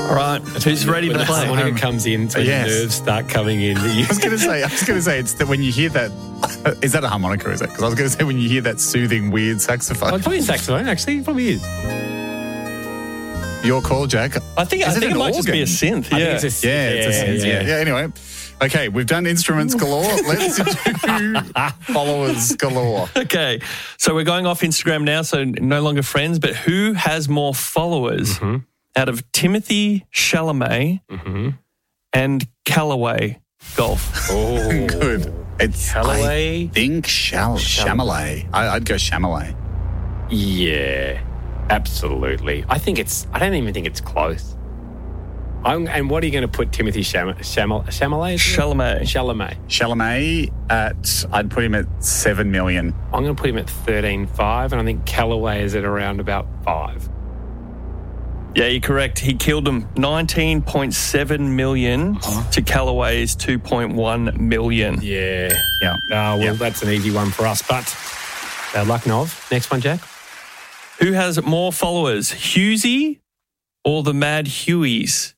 All right, who's ready to play? When it comes in, when yes. the nerves start coming in. I was going to say, it's that when you hear that, is that a harmonica, is it? Because I was going to say when you hear that soothing, weird saxophone. Oh, it's probably a saxophone, actually. It probably is. Your call, Jack. I think it might just be a synth. I Yeah. think it's a Yeah, it's a synth. Yeah, anyway. Okay, we've done instruments galore. Let's do followers galore. Okay, so we're going off Instagram now, so no longer friends, but who has more followers out of Timothy Chalamet and Callaway Golf? Oh, Good. It's Callaway? I think Chalamet. I'd go Chalamet. yeah, absolutely. I don't even think it's close. And what are you going to put Timothy Chalamet? Chalamet. Chalamet I'd put him at 7 million. I'm going to put him at 13.5, and I think Callaway is at around about 5. Yeah, you're correct. He killed him 19.7 million to Callaway's 2.1 million. Yeah. Yeah. That's an easy one for us. But bad luck, Nov. Next one, Jack. Who has more followers, Hughesy or the Mad Hueys?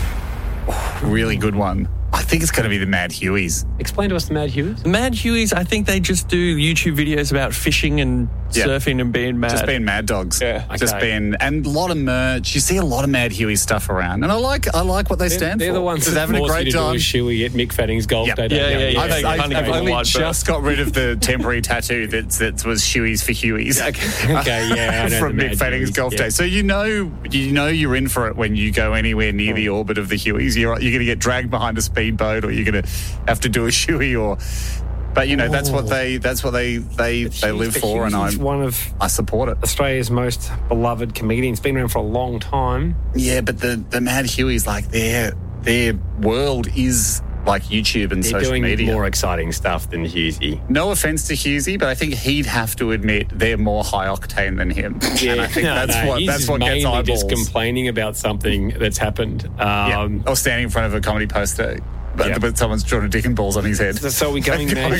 Really good one. I think it's going to be the Mad Hueys. Explain to us the Mad Hueys. The Mad Hueys, I think they just do YouTube videos about fishing and surfing and being mad. Just being mad dogs. Yeah. Just Okay. being, and a lot of merch. You see a lot of Mad Huey stuff around. And I like what they stand for. They're the ones Just that having a force great you to do time. a shoey at Mick Fanning's golf Yep. day. Yeah. I've only White just got rid of the temporary tattoo that was Hueys for Hueys. Okay, yeah. I know From the Mick Mad Fanning's Hueys, golf yeah. day. So you know you're in for it when you go anywhere near the orbit of the Hueys. You're going to get dragged behind a speedboat, or you're going to have to do a shoey, but that's what they live for, and He's one of I support it. Australia's most beloved comedians. Been around for a long time. Yeah, but the Mad Hueys, like their world is like YouTube and They're social doing media. more exciting stuff than Hughesy. No offense to Hughesy, but I think he'd have to admit they're more high octane than him. And I think that's what gets eyeballs. Just complaining about something that's happened. Or standing in front of a comedy poster, but someone's drawn a dick and balls on his head. So we're going there.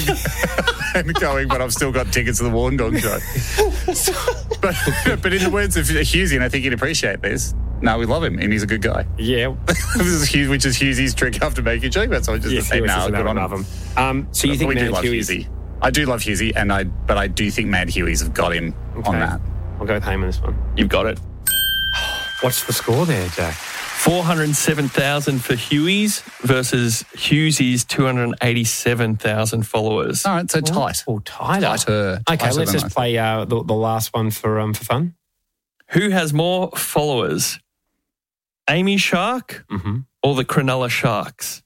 But I've still got tickets to the Wollongong show. But in the words of Hughesy, and I think you'd appreciate this, no, we love him, and he's a good guy. Yeah. This is Hughes, which is Hughesy's trick after making a joke about someone, just to say, no, good on him. So you think we do Mad love Hughesy? Hughesy. I do love Hughesy, but I do think Mad Hueys have got him on that. I'll go with Hayman this one. You've got it. What's the score there, Jack? 407,000 for Hueys versus Hughesy's 287,000 followers. All right, so tight. Oh, tighter. Tighter. Okay, Tighter let's than just I play the last one for fun. Who has more followers, Amy Shark or the Cronulla Sharks?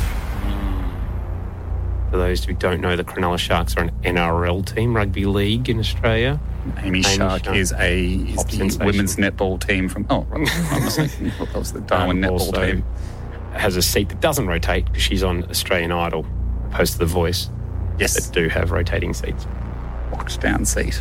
For those who don't know, the Cronulla Sharks are an NRL team, rugby league in Australia. Amy Shark is the sensation. women's netball team from... Oh, I'm mistaken. That was the Darwin netball Also team. has a seat that doesn't rotate because she's on Australian Idol, opposed to The Voice, Yes, that do have rotating seats. locked down seat.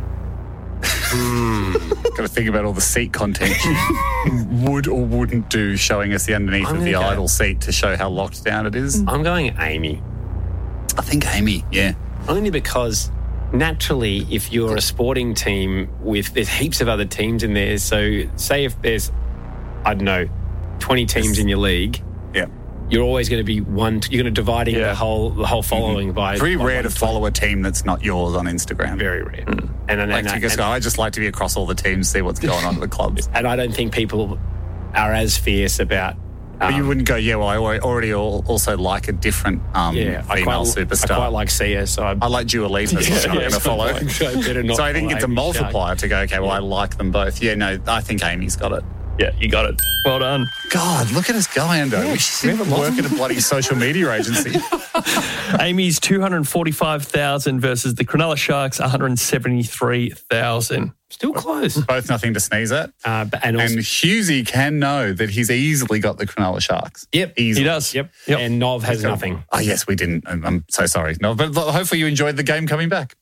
Got to think about all the seat content you would or wouldn't do, showing us the underneath I'm of the gonna go- Idol seat to show how locked down it is. I'm going Amy, I think Amy, yeah. only because naturally, if you're a sporting team there's heaps of other teams in there. So say if there's, I don't know, 20 teams in your league, Yeah. you're always going to be you're going to dividing the whole following by... Very by rare one to follow a team that's not yours on Instagram. Very rare. I just like to be across all the teams, see what's going on at the clubs. And I don't think people are as fierce about... But you wouldn't go, I already also like a different female I superstar. quite like Sia, so I like Dua Lipa, so I'm not going to follow. So I think it's a multiplier to go, okay, well, I like them both. Yeah, no, I think Amy's got it. Yeah, you got it. Well done. God, look at us go, Ando. We should work at a bloody social media agency. Amy's 245,000 versus the Cronulla Sharks 173,000. Still close. Both nothing to sneeze at. And And also, Hughesy can know that he's easily got the Cronulla Sharks. Yep. Easily. He does. Yep. Yep. And Nov has nothing. Oh, yes, we didn't. I'm so sorry. No, but hopefully you enjoyed the game coming back.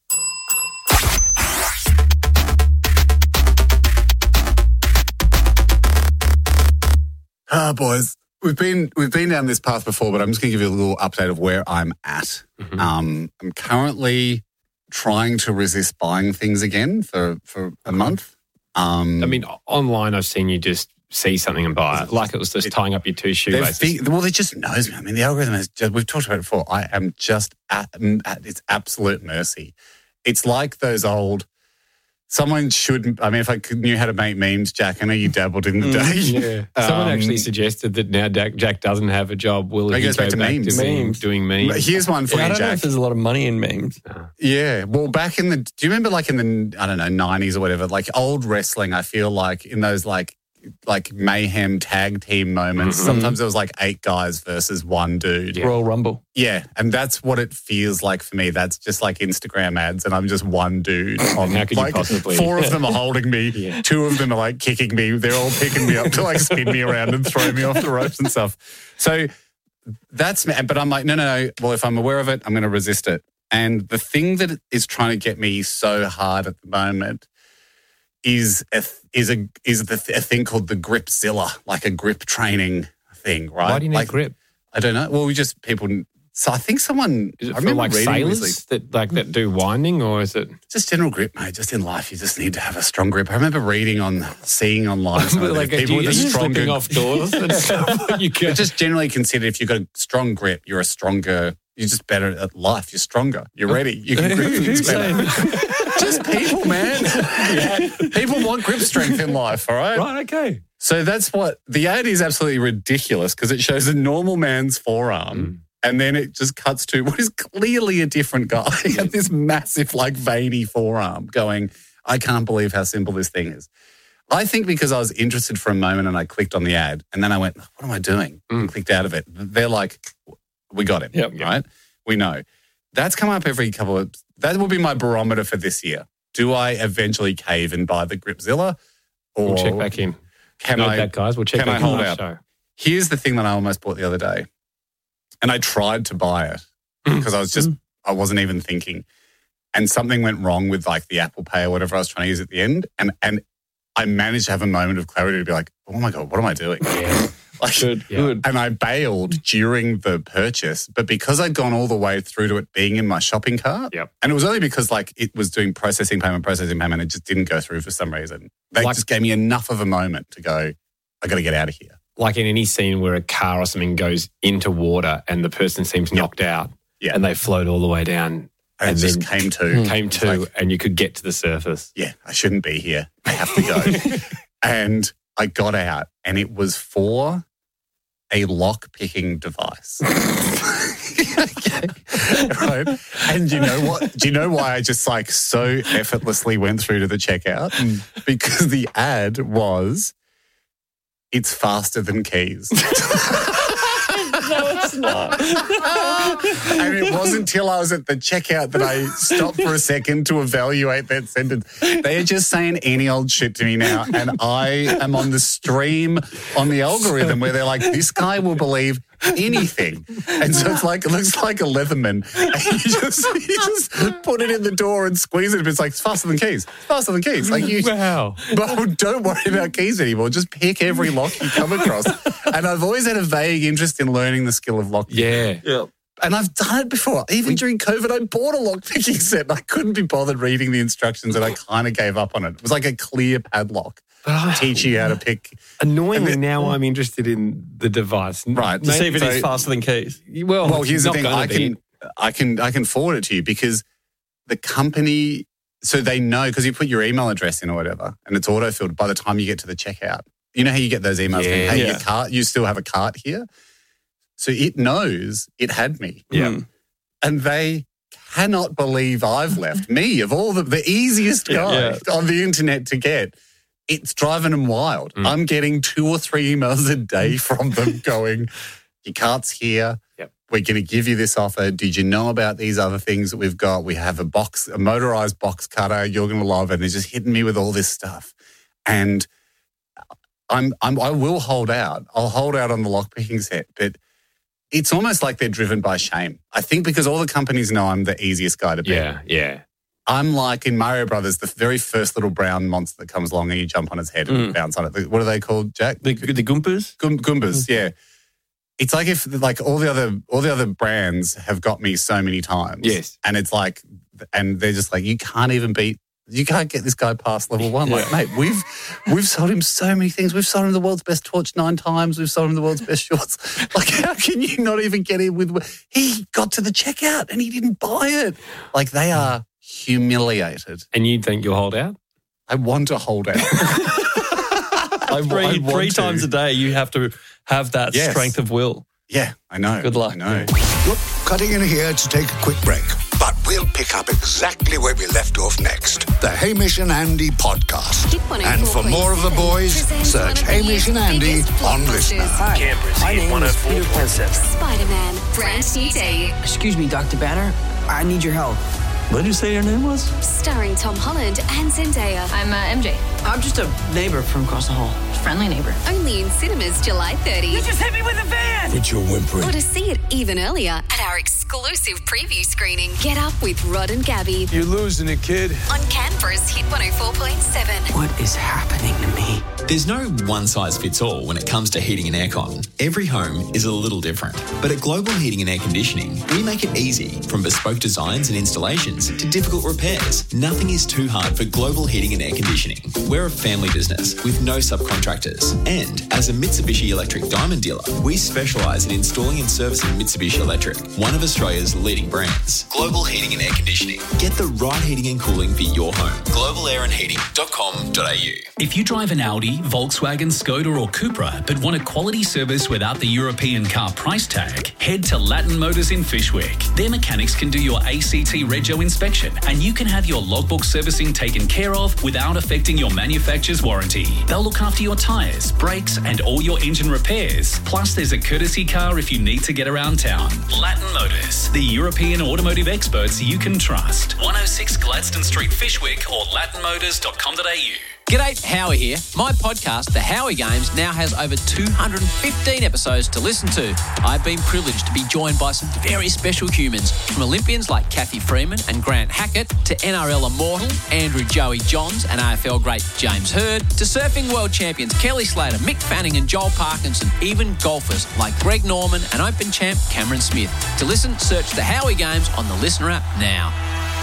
Boys, we've been down this path before, but I'm just going to give you a little update of where I'm at. I'm currently trying to resist buying things again for a month. I mean, online I've seen you just see something and buy it. Like it was just tying up your two shoelaces. Well, it just knows me. I mean, the algorithm is just, we've talked about it before. I am just at its absolute mercy. It's like those old, someone should, I mean, if I knew how to make memes, Jack, I know you dabbled in the day. Yeah. Someone actually suggested that now Jack doesn't have a job. Will he goes back to memes. Doing memes. Here's one for you, I don't know Jack. if there's a lot of money in memes. Yeah. Well, back in the, do you remember like in the, I don't know, 90s or whatever, like old wrestling, I feel like in those like mayhem tag team moments, sometimes there was like 8 guys versus 1 dude. Yeah. Royal Rumble. Yeah. And that's what it feels like for me. That's just like Instagram ads and I'm just 1 dude. On, how could like, you possibly? 4 of them are holding me. 2 of them are like kicking me. They're all picking me up to like spin me around and throw me off the ropes and stuff. So that's me. But I'm like, no. Well, if I'm aware of it, I'm going to resist it. And the thing that is trying to get me so hard at the moment is a thing called the Gripzilla, like a grip training thing, right? Why do you need like, grip? I don't know. Well, people. So I think someone. Is it I for remember like reading sailors that do winding, or is it just general grip, mate? Just in life, you just need to have a strong grip. I remember seeing online some of like people with a stronger. slipping off doors and stuff? You can. But just generally considered, if you've got a strong grip, you're just better at life. You're stronger. You're ready. You can grip things better. Just people, man. People want grip strength in life, all right? Right, okay. So that's what the ad is. Absolutely ridiculous because it shows a normal man's forearm and then it just cuts to what is clearly a different guy at this massive, like, veiny forearm going, I can't believe how simple this thing is. I think because I was interested for a moment and I clicked on the ad and then I went, what am I doing? And clicked out of it. They're like, we got him, right? We know. That's come up every couple of... That will be my barometer for this year. Do I eventually cave and buy the Gripzilla? Or we'll check back in. Can I, that, guys. We'll check back in. Hold out? Show. Here's the thing that I almost bought the other day. And I tried to buy it because I wasn't even thinking. And something went wrong with like the Apple Pay or whatever I was trying to use at the end. And I managed to have a moment of clarity to be like, oh my God, what am I doing? Yeah. Like, Good. And I bailed during the purchase, but because I'd gone all the way through to it being in my shopping cart, and it was only because like it was doing processing payment, it just didn't go through for some reason. They just gave me enough of a moment to go, I got to get out of here. Like in any scene where a car or something goes into water and the person seems knocked out and they float all the way down. And then just came to, like, and you could get to the surface. Yeah, I shouldn't be here. I have to go. And I got out and it was for a lock-picking device. Right? And you know what? Do you know why I just like so effortlessly went through to the checkout? Because the ad was, it's faster than keys. No, it's not. And it wasn't until I was at the checkout that I stopped for a second to evaluate that sentence. They are just saying any old shit to me now. And I am on the stream on the algorithm where they're like, this guy will believe anything. And so it's like, it looks like a Leatherman. And you just put it in the door and squeeze it. But it's like, it's faster than keys. It's faster than keys. Like wow. But don't worry about keys anymore. Just pick every lock you come across. And I've always had a vague interest in learning the skill of lock picking. Yeah. And I've done it before. Even during COVID, I bought a lock-picking set and I couldn't be bothered reading the instructions and I kind of gave up on it. It was like a clear padlock. Teach you how to pick. Annoyingly, now I'm interested in the device. Right. To see if it is faster than keys. Well, here's the thing. I can forward it to you because the company, so they know, because you put your email address in or whatever and it's auto-filled by the time you get to the checkout. You know how you get those emails saying, hey, your cart, you still have a cart here? So it knows it had me. Yeah. And they cannot believe I've left me, of all the easiest guy on the internet to get. It's driving them wild. I'm getting 2 or 3 emails a day from them going, your cart's here. Yep. We're going to give you this offer. Did you know about these other things that we've got? We have a motorized box cutter. You're going to love it. And it's just hitting me with all this stuff. And I will hold out. I'll hold out on the lockpicking set, but it's almost like they're driven by shame. I think because all the companies know I'm the easiest guy to beat. Yeah. I'm like in Mario Brothers, the very first little brown monster that comes along and you jump on its head and bounce on it. What are they called, Jack? The Goombas? Goombas, yeah. It's like if like all the other brands have got me so many times. Yes. And it's like, and they're just like, you can't even beat You can't get this guy past level 1. Like, mate, we've sold him so many things. We've sold him the world's best torch 9 times. We've sold him the world's best shorts. Like, how can you not even get in with... He got to the checkout and he didn't buy it. Like, they are humiliated. And you think you'll hold out? I want to hold out. Three times a day, you have to have that strength of will. Yeah, I know. Good luck. I know. Look, cutting in here to take a quick break, but we'll pick up exactly where we left off next. The Hamish and Andy podcast. And for more of the boys, search Hamish and Andy on Listener. Hi, Canberra's my Hit name is 104.7. Spider-Man, brand new day. Excuse me, Dr. Banner. I need your help. What did you say your name was? Starring Tom Holland and Zendaya. I'm MJ. I'm just a neighbor from across the hall. Friendly neighbor. Only in cinemas July 30. You just hit me with a van! Quit your whimpering. Or to see it even earlier at our exclusive preview screening. Get Up with Rod and Gabby You're losing it, kid. on Canberra's Hit 104.7. What is happening to me? There's no one-size-fits-all when it comes to heating and aircon. Every home is a little different. But at Global Heating and Air Conditioning, we make it easy. From bespoke designs and installations to difficult repairs, nothing is too hard for Global Heating and Air Conditioning. We're a family business with no subcontractors. And as a Mitsubishi Electric Diamond dealer, we specialise in installing and servicing Mitsubishi Electric, one of Australia's leading brands. Global Heating and Air Conditioning. Get the right heating and cooling for your home. globalairandheating.com.au. If you drive an Audi, Volkswagen, Skoda or Cupra but want a quality service without the European car price tag, head to Latin Motors in Fishwick. Their mechanics can do your ACT Rego inspection and you can have your logbook servicing taken care of without affecting your manufacturer's warranty. They'll look after your tyres, brakes and all your engine repairs. Plus there's a courtesy car if you need to get around town. Latin Motors, the European automotive experts you can trust. 106 Gladstone Street, Fishwick or latinmotors.com.au. G'day, Howie here. My podcast, The Howie Games, now has over 215 episodes to listen to. I've been privileged to be joined by some very special humans, from Olympians like Kathy Freeman and Grant Hackett, to NRL immortal Andrew Joey Johns and AFL great James Hird, to surfing world champions Kelly Slater, Mick Fanning and Joel Parkinson, even golfers like Greg Norman and Open champ Cameron Smith. To listen, search The Howie Games on the Listener app now.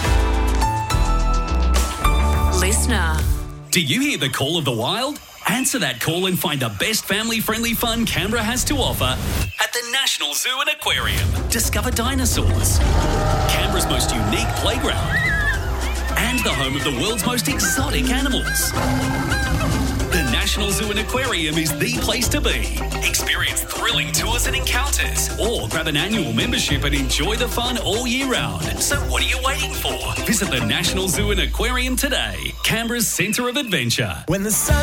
Listener. Do you hear the call of the wild? Answer that call and find the best family-friendly fun Canberra has to offer at the National Zoo and Aquarium. Discover dinosaurs, Canberra's most unique playground, and the home of the world's most exotic animals. The National Zoo and Aquarium is the place to be. Experience thrilling tours and encounters, or grab an annual membership and enjoy the fun all year round. So what are you waiting for? Visit the National Zoo and Aquarium today, Canberra's centre of adventure. When the sun